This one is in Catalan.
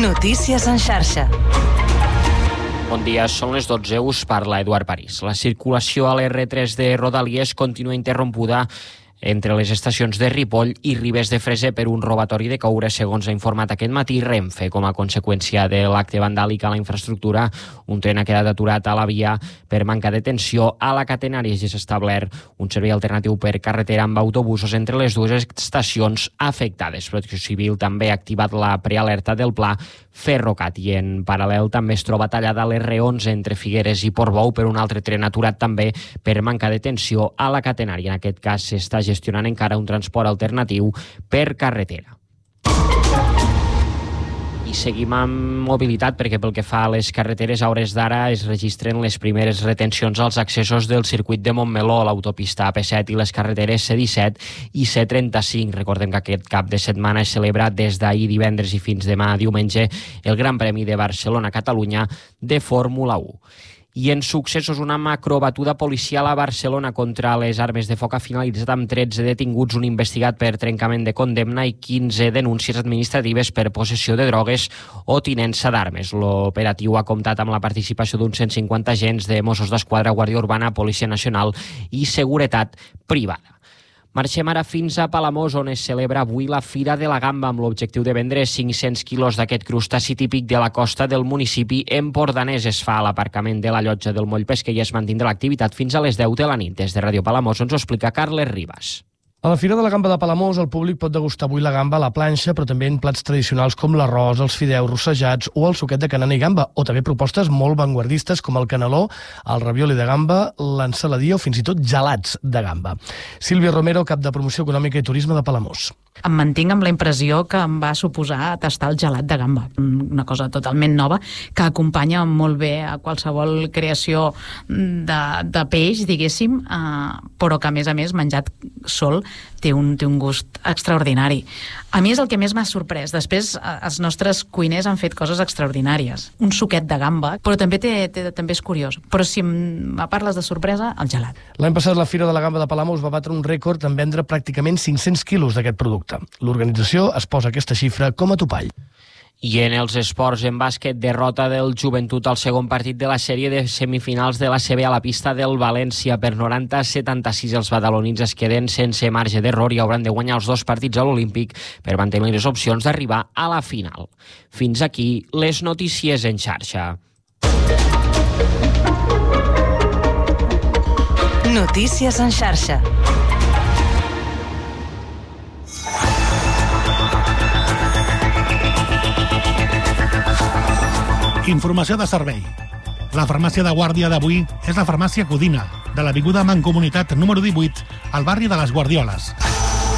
Notícies en xarxa. Bon dia, són les 12, us parla Eduard París. La circulació a l'R3 de Rodalies continua interrompuda entre les estacions de Ripoll i Ribes de Freser per un robatori de coure, segons ha informat aquest matí Renfe. Com a conseqüència de l'acte vandàlic a la infraestructura, un tren ha quedat aturat a la via per manca de tensió a la catenària i s'ha establert un servei alternatiu per carretera amb autobusos entre les dues estacions afectades. Protecció Civil també ha activat la prealerta del pla Ferrocat i en paral·lel també es troba tallada l'R11 entre Figueres i Portbou per un altre tren aturat també per manca de tensió a la catenària. En aquest cas s'està gestionant encara un transport alternatiu per carretera. I seguim amb mobilitat perquè pel que fa a les carreteres a hores d'ara es registren les primeres retencions als accessos del circuit de Montmeló, l'autopista AP7 i les carreteres C17 i C35. Recordem que aquest cap de setmana es celebra des d'ahir divendres i fins demà diumenge el Gran Premi de Barcelona-Catalunya de Fórmula 1. I en successos, una macrobatuda policial a Barcelona contra les armes de foc ha finalitzat amb 13 detinguts, un investigat per trencament de condemna i 15 denúncies administratives per possessió de drogues o tinença d'armes. L'operatiu ha comptat amb la participació d'uns 150 agents de Mossos d'Esquadra, Guàrdia Urbana, Policia Nacional i Seguretat Privada. Marxem ara fins a Palamós, on es celebra avui la Fira de la Gamba amb l'objectiu de vendre 500 quilos d'aquest crustaci típic de la costa del municipi empordanès. Es fa a l'aparcament de la llotja del Moll Pesquer i es mantindrà l'activitat fins a les 10 de la nit. Des de Ràdio Palamós ens ho explica Carles Ribas. A la Fira de la Gamba de Palamós el públic pot degustar avui la gamba a la planxa, però també en plats tradicionals com l'arròs, els fideus rossejats o el suquet de canana i gamba, o també propostes molt vanguardistes com el caneló, el ravioli de gamba, l'ensaladia o fins i tot gelats de gamba. Sílvia Romero, cap de Promoció Econòmica i Turisme de Palamós. Em mantinc amb la impressió que em va suposar tastar el gelat de gamba, una cosa totalment nova que acompanya molt bé a qualsevol creació de peix, diguéssim, però que a més menjat sol té un gust extraordinari. A mi és el que més m'ha sorprès. Després els nostres cuiners han fet coses extraordinàries. Un suquet de gamba, però també també és curiós. Però si me parles de sorpresa, el gelat. L'any passat la Fira de la Gamba de Palamós va batre un rècord en vendre pràcticament 500 quilos d'aquest producte. L'organització es posa aquesta xifra com a topall. I en els esports, en bàsquet, derrota del Joventut al segon partit de la sèrie de semifinals de l'ACB a la pista del València per 90-76. Els badalonins es queden sense marge d'error i hauran de guanyar els dos partits a l'Olímpic per mantenir les opcions d'arribar a la final. Fins aquí les notícies en xarxa. Notícies en xarxa. Informació de servei. La farmàcia de guàrdia d'avui és la farmàcia Codina, de l'avinguda Mancomunitat número 18, al barri de les Guardioles.